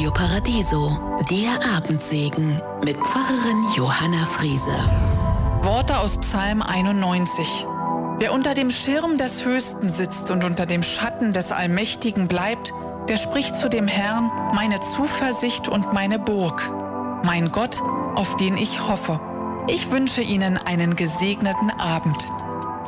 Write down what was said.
Radio Paradiso, der Abendsegen mit Pfarrerin Johanna Friese. Worte aus Psalm 91. Wer unter dem Schirm des Höchsten sitzt und unter dem Schatten des Allmächtigen bleibt, der spricht zu dem Herrn, meine Zuversicht und meine Burg, mein Gott, auf den ich hoffe. Ich wünsche Ihnen einen gesegneten Abend.